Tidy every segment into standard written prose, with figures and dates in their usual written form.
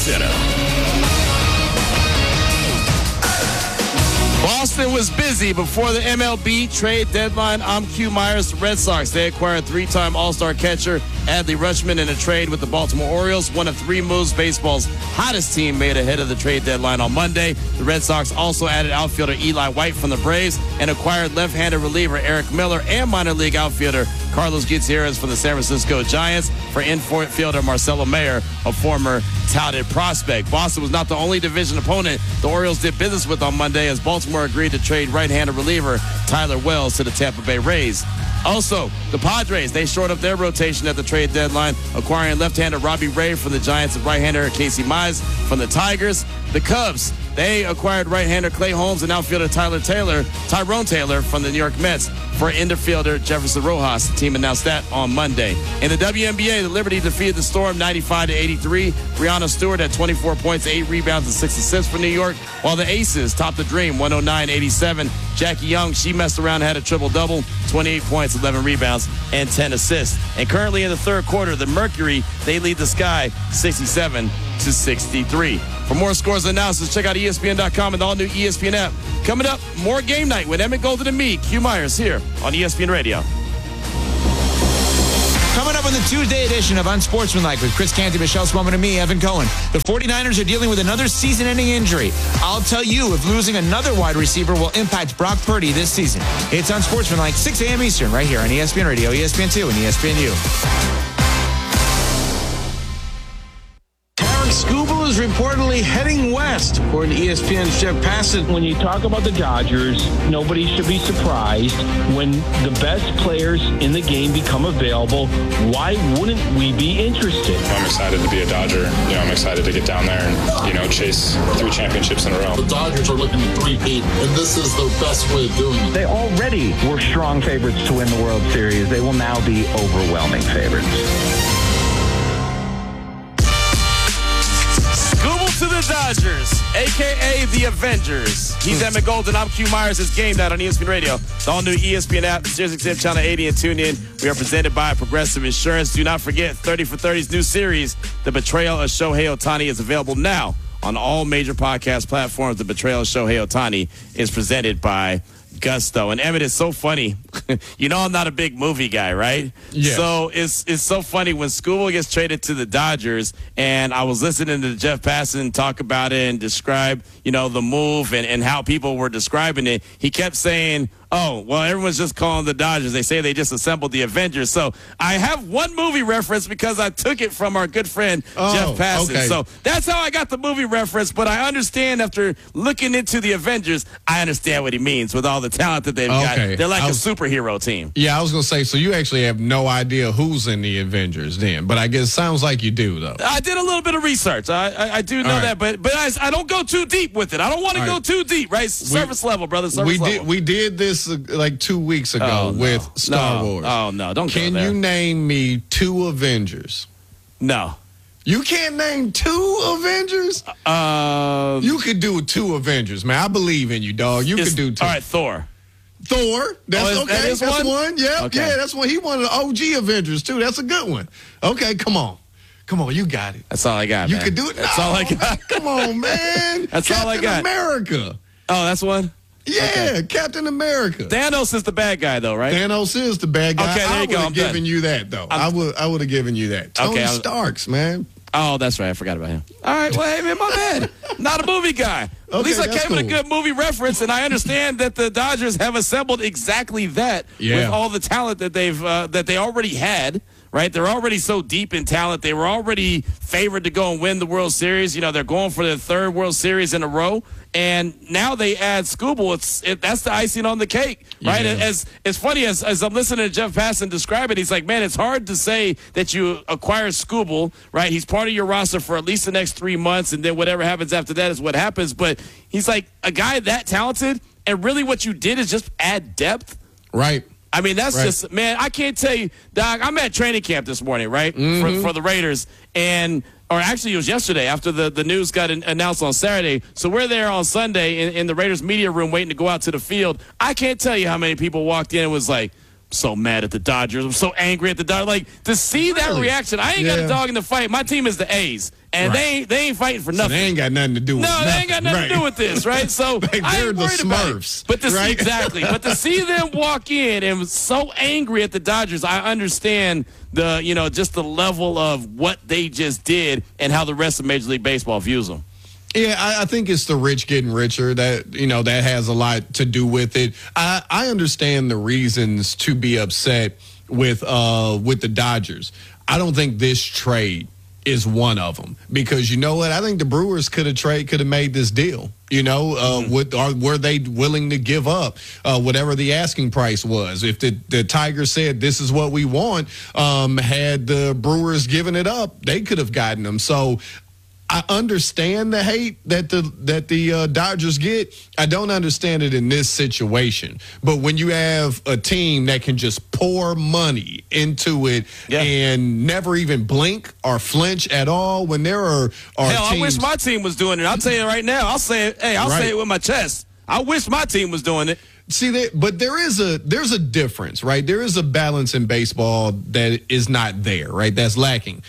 Center. Boston was busy before the MLB trade deadline. I'm Q Myers. The Red Sox, they acquired three-time All-Star catcher Adley Rutschman in a trade with the Baltimore Orioles. One of three moves baseball's hottest team made ahead of the trade deadline on Monday. The Red Sox also added outfielder Eli White from the Braves and acquired left-handed reliever Eric Miller and minor league outfielder Carlos Gutierrez from the San Francisco Giants for infielder Marcelo Mayer, a former touted prospect. Boston was not the only division opponent the Orioles did business with on Monday, as Baltimore agreed to trade right-handed reliever Tyler Wells to the Tampa Bay Rays. Also, the Padres, they shored up their rotation at the trade deadline, acquiring left-hander Robbie Ray from the Giants and right-hander Casey Mize from the Tigers. The Cubs, they acquired right-hander Clay Holmes and outfielder Tyrone Taylor from the New York Mets for infielder Jefferson Rojas. The team announced that on Monday. In the WNBA, the Liberty defeated the Storm 95-83. Breanna Stewart had 24 points, 8 rebounds, and 6 assists for New York, while the Aces topped the Dream 109-87. Jackie Young, she messed around and had a triple-double, 28 points, 11 rebounds, and 10 assists. And currently in the third quarter, the Mercury, they lead the Sky 67-63. For more scores and analysis, check out ESPN.com and the all-new ESPN app. Coming up, more Game Night with Emmett Golden and me, Q Myers, here on ESPN Radio. Coming up on the Tuesday edition of Unsportsmanlike with Chris Canty, Michelle Swellman, and me, Evan Cohen. The 49ers are dealing with another season-ending injury. I'll tell you if losing another wide receiver will impact Brock Purdy this season. It's Unsportsmanlike, 6 a.m. Eastern, right here on ESPN Radio, ESPN2, and ESPNU. Skubal is reportedly heading west, according to ESPN's Jeff Passan. When you talk about the Dodgers, nobody should be surprised when the best players in the game become available. Why wouldn't we be interested? I'm excited to be a Dodger. I'm excited to get down there and, chase 3 championships in a row. The Dodgers are looking to three-peat, and this is their best way of doing it. They already were strong favorites to win the World Series. They will now be overwhelming favorites. To the Dodgers, a.k.a. the Avengers. He's Emmett Golden. I'm Q Myers. It's Game Night on ESPN Radio. The all-new ESPN app, SiriusXM Channel 80, and tune in. We are presented by Progressive Insurance. Do not forget 30 for 30's new series, The Betrayal of Shohei Ohtani, is available now on all major podcast platforms. The Betrayal of Shohei Ohtani is presented by Gusto. And Emmett, it's so funny. I'm not a big movie guy, right? Yeah. So it's so funny when Skubal gets traded to the Dodgers, and I was listening to Jeff Passan talk about it and describe, the move and how people were describing it. He kept saying, oh, well, everyone's just calling the Dodgers. They say they just assembled the Avengers. So I have one movie reference because I took it from our good friend Jeff Passan. Okay. So that's how I got the movie reference. But I understand after looking into the Avengers, I understand what he means with all the talent that they've got. They're like a superhero team. Yeah, I was going to say, so you actually have no idea who's in the Avengers then. But I guess it sounds like you do, though. I did a little bit of research. I do know that. But I don't go too deep with it. I don't want to go too deep, right? Surface level, brother. Surface level. We did this like 2 weeks ago with Star Wars. Oh, no. Don't go there. Can you name me 2 Avengers? No. You can't name 2 Avengers? You could do 2 Avengers, man. I believe in you, dog. You could do 2. All right, Thor. That's okay. That is that's one. Yeah, okay. Yeah, that's one. He one of the OG Avengers, too. That's a good one. Okay, come on. You got it. That's all I got, You man. could do it. That's all I got. Come on, man. That's all I got. Captain America. Oh, that's one? Yeah, Okay. Captain America. Thanos is the bad guy, though, right? Thanos is the bad guy. Okay, there you go. I I'm would have given done. you that, though. I would have given you that. Tony Starks, man. Oh, that's right. I forgot about him. All right. Well, hey, man, my bad. Not a movie guy. At least I came with a good movie reference, and I understand that the Dodgers have assembled exactly that with all the talent that they already had. Right, they're already so deep in talent. They were already favored to go and win the World Series. They're going for their 3rd World Series in a row, and now they add Skubal. That's the icing on the cake, right? Yeah. As funny as I'm listening to Jeff Passan describe it, he's like, man, it's hard to say that you acquire Skubal, right? He's part of your roster for at least the next 3 months, and then whatever happens after that is what happens. But he's like a guy that talented, and really what you did is just add depth, right? I mean, that's just, man, I can't tell you, Doc, I'm at training camp this morning, right, for the Raiders, or actually it was yesterday after the news got announced on Saturday. So we're there on Sunday in the Raiders media room waiting to go out to the field. I can't tell you how many people walked in and was like, so mad at the Dodgers. I'm so angry at the Dodgers. Like, to see that reaction, I ain't got a dog in the fight. My team is the A's, and they ain't fighting for nothing. So they ain't got nothing to do with No, they ain't got nothing to do with this, right? So I ain't worried about it. But to see, exactly. But to see them walk in and so angry at the Dodgers, I understand just the level of what they just did and how the rest of Major League Baseball views them. Yeah, I think it's the rich getting richer that has a lot to do with it. I understand the reasons to be upset with the Dodgers. I don't think this trade is one of them, because you know what? I think the Brewers could have made this deal. Were they willing to give up whatever the asking price was? If the Tigers said this is what we want, had the Brewers given it up, they could have gotten them. So I understand the hate that the Dodgers get. I don't understand it in this situation. But when you have a team that can just pour money into it and never even blink or flinch at all, when there are hell, teams, I wish my team was doing it. I'll tell you right now. I'll say it. Hey, I'll say it with my chest. I wish my team was doing it. See, but there's a difference, right? There is a balance in baseball that is not there, right? That's lacking.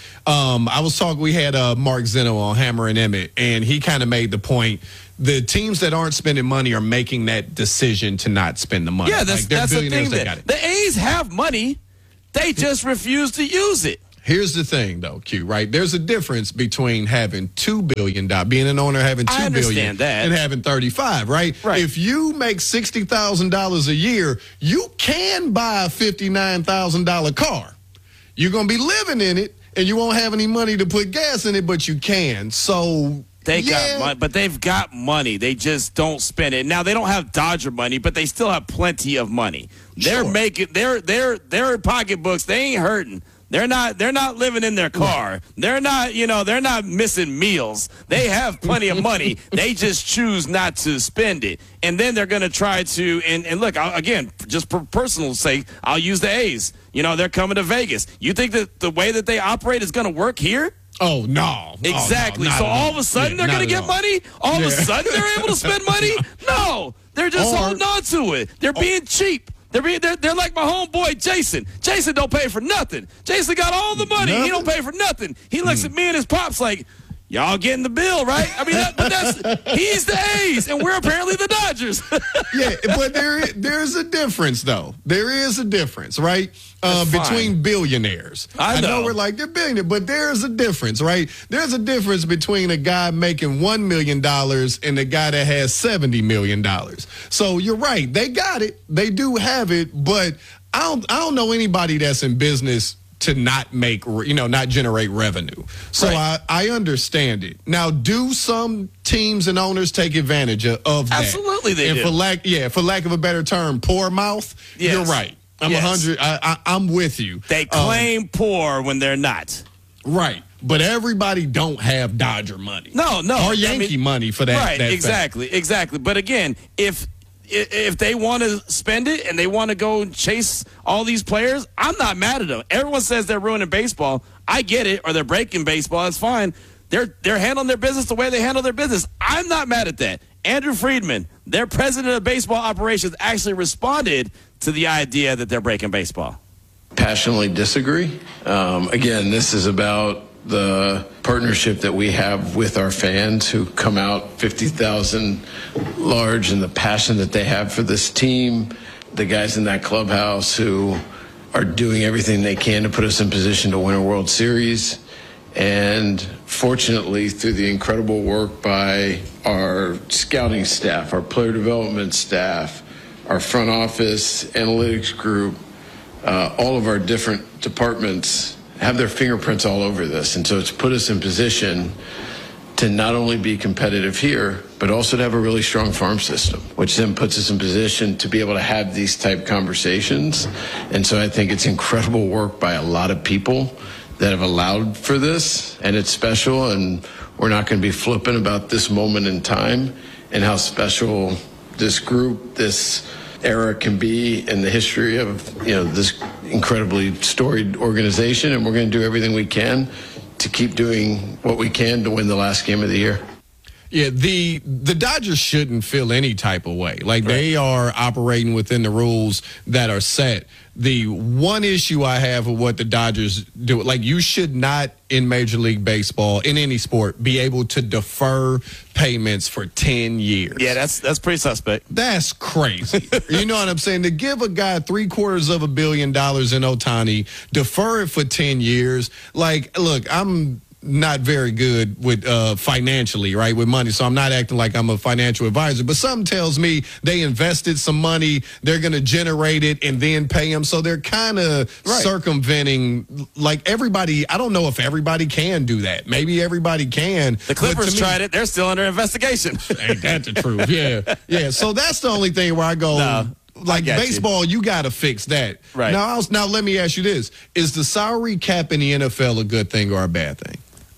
We had Mark Zeno on Hammer and Emmett, and he kind of made the point: the teams that aren't spending money are making that decision to not spend the money. Yeah, that's the thing. The A's have money, they just refuse to use it. Here's the thing, though, Q, right? There's a difference between having $2 billion, being an owner, having $2 billion, and having 35, right? If you make $60,000 a year, you can buy a $59,000 car. You're going to be living in it, and you won't have any money to put gas in it, but you can. So got money, but they've got money. They just don't spend it. Now, they don't have Dodger money, but they still have plenty of money. They're making their pocketbooks. They ain't hurting. They're not living in their car. They're not missing meals. They have plenty of money. They just choose not to spend it. And then they're going to try to, and look, again, just for personal sake, I'll use the A's. They're coming to Vegas. You think that the way that they operate is going to work here? Oh, no. Exactly. So all of a sudden they're going to get money? All of a sudden they're able to spend money? No. They're just holding on to it. They're being cheap. They're like my homeboy Jason. Jason don't pay for nothing. Jason got all the money. He don't pay for nothing. He looks at me and his pops like, y'all getting the bill, right? I mean, he's the A's, and we're apparently the Dodgers. Yeah, but there's a difference, though. There is a difference, right? Between billionaires. I know we're like, they're billionaires, but there's a difference, right? There's a difference between a guy making $1 million and a guy that has $70 million. So you're right. They got it. They do have it, but I don't know anybody that's in business to not generate revenue. So I understand it. Now, do some teams and owners take advantage of that? Absolutely they do. For lack of a better term, poor mouth, you're right. I'm with you. They claim poor when they're not. Right. But everybody don't have Dodger money. No. Or Yankee money for that. Right, exactly. But again, if they want to spend it and they want to go and chase all these players, I'm not mad at them. Everyone says they're ruining baseball. I get it, or they're breaking baseball. That's fine. They're handling their business the way they handle their business. I'm not mad at that. Andrew Friedman, their president of baseball operations, actually responded to the idea that they're breaking baseball. Passionately disagree. Again, this is about the partnership that we have with our fans who come out 50,000 large, and the passion that they have for this team, the guys in that clubhouse who are doing everything they can to put us in position to win a World Series. And fortunately, through the incredible work by our scouting staff, our player development staff, our front office analytics group, all of our different departments have their fingerprints all over this. And so it's put us in position to not only be competitive here, but also to have a really strong farm system, which then puts us in position to be able to have these type conversations. And so I think it's incredible work by a lot of people that have allowed for this, and it's special, and we're not going to be flippant about this moment in time and how special this group, this era can be in the history of this incredibly storied organization, and we're going to do everything we can to keep doing what we can to win the last game of the year. Yeah, the Dodgers shouldn't feel any type of way. Like, they are operating within the rules that are set. The one issue I have with what the Dodgers do, like, you should not in Major League Baseball, in any sport, be able to defer payments for 10 years. Yeah, that's pretty suspect. That's crazy. You know what I'm saying? To give a guy $750 million in Ohtani, defer it for 10 years. Like, look, I'm not very good with financially, right, with money, so I'm not acting like I'm a financial advisor, but something tells me they invested some money, they're going to generate it and then pay them, so they're kind of circumventing, like, everybody. I don't know if everybody can do that. Maybe everybody can. The Clippers tried it. They're still under investigation. Ain't that the truth? Yeah. So that's the only thing where I go, like, baseball, you got to fix that. Right. Now, let me ask you this. Is the salary cap in the NFL a good thing or a bad thing?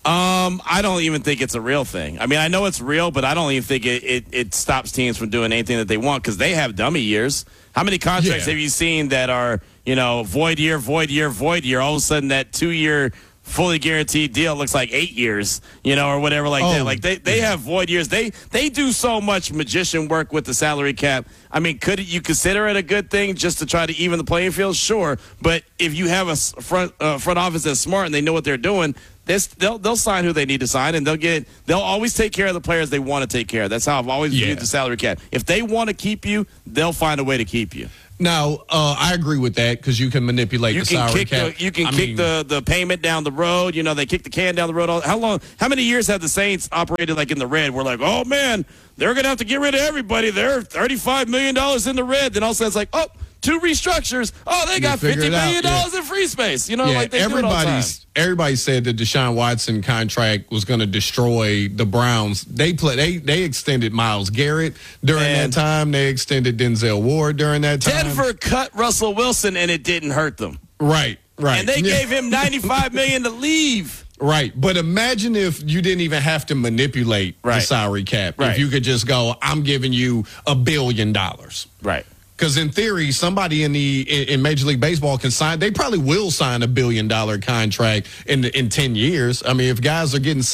I don't even think it's a real thing. I mean, I know it's real, but I don't even think it stops teams from doing anything that they want because they have dummy years. How many contracts have you seen that are, void year, void year, void year? All of a sudden, that 2-year fully guaranteed deal looks like 8 years, or whatever like that. Like, they have void years. They do so much magician work with the salary cap. I mean, could you consider it a good thing just to try to even the playing field? Sure. But if you have a front office that's smart and they know what they're doing, they'll sign who they need to sign, and they'll always take care of the players they want to take care of. That's how I've always viewed the salary cap. If they want to keep you, they'll find a way to keep you. Now, I agree with that because you can manipulate the salary cap. You can kick the payment down the road. They kick the can down the road. How many years have the Saints operated like in the red? We're like, oh, man, they're going to have to get rid of everybody. They're $35 million in the red. Then all of a sudden it's like, oh, 2 restructures. Oh, they got $50 million in free space. Like they do it all the time. Everybody said the Deshaun Watson contract was going to destroy the Browns. They extended Myles Garrett during that time. They extended Denzel Ward during that time. Denver cut Russell Wilson, and it didn't hurt them. Right. And they gave him $95 million to leave. Right. But imagine if you didn't even have to manipulate the salary cap. If you could just go, I'm giving you $1 billion. Right. Because in theory, somebody in Major League Baseball can sign. They probably will sign $1 billion contract in 10 years. I mean, if guys are getting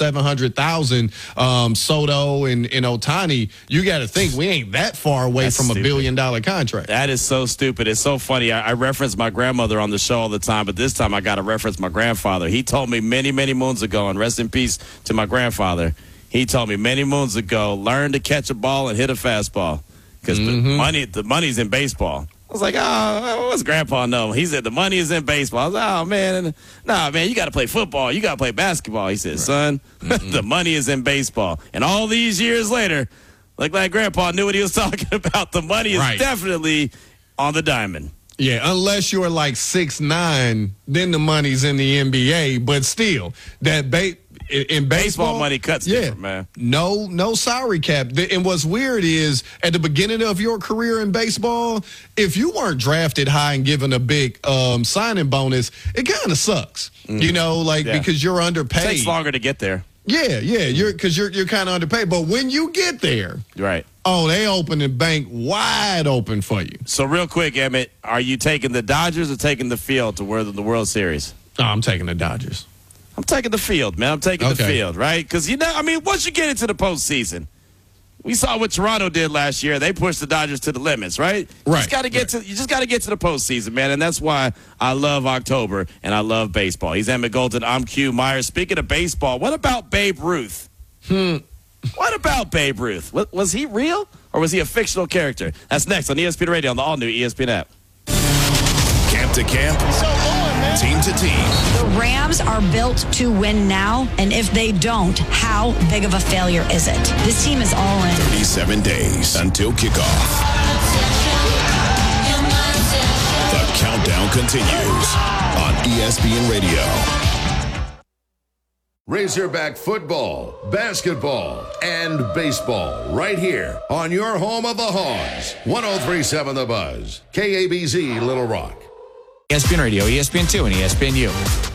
$700,000, Soto and Ohtani, you got to think we ain't that far away from $1 billion contract. That is so stupid. It's so funny. I reference my grandmother on the show all the time, but this time I got to reference my grandfather. He told me many, many moons ago, and rest in peace to my grandfather. He told me many moons ago, learn to catch a ball and hit a fastball. Because the money's in baseball. I was like, oh, what's Grandpa know? He said the money is in baseball. I was like, oh, man. Nah, man, you got to play football. You got to play basketball. He said, son, the money is in baseball. And all these years later, like Grandpa knew what he was talking about. The money is definitely on the diamond. Yeah, unless you're like 6'9", then the money's in the NBA. But still, that in baseball money cuts different, man. No salary cap. And what's weird is at the beginning of your career in baseball, if you weren't drafted high and given a big signing bonus, it kind of sucks. Because you're underpaid. It takes longer to get there. Yeah, you're kind of underpaid. But when you get there, right. Oh, they open the bank wide open for you. So real quick, Emmett, are you taking the Dodgers or taking the field to win the World Series? No, I'm taking the Dodgers. I'm taking the field, man. I'm taking the field, right? Because, once you get into the postseason, we saw what Toronto did last year. They pushed the Dodgers to the limits, right? You just got to get to the postseason, man. And that's why I love October and I love baseball. He's Emmett Golden. I'm Q Myers. Speaking of baseball, what about Babe Ruth? What about Babe Ruth? Was he real or was he a fictional character? That's next on ESPN Radio on the all-new ESPN app. Camp to camp, team to team. The Rams are built to win now, and if they don't, how big of a failure is it? This team is all in. 37 days until kickoff. The countdown continues on ESPN Radio. Razorback football, basketball, and baseball right here on your home of the Hogs. 103.7 The Buzz, KABZ Little Rock. ESPN Radio, ESPN2, and ESPNU.